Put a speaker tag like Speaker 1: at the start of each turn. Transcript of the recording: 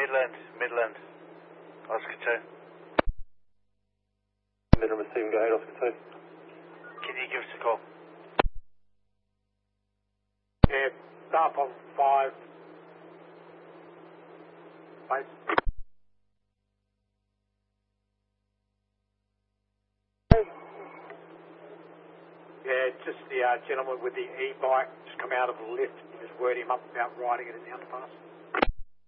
Speaker 1: Midland. Oscar 2.
Speaker 2: Midland receiving, go ahead, Oscar 2.
Speaker 1: Can you give us a call?
Speaker 3: Yeah, start on 5. Base. Yeah, just the gentleman with the e-bike just come out of the lift. You just word him up about riding it in the underpass.